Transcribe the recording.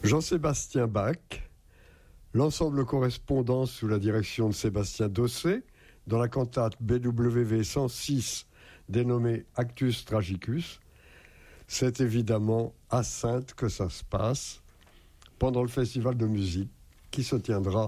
Jean-Sébastien Bach, l'ensemble correspondance sous la direction de Sébastien Dossé, dans la cantate BWV 106 dénommée Actus Tragicus. C'est évidemment à Saintes que ça se passe pendant le festival de musique qui se tiendra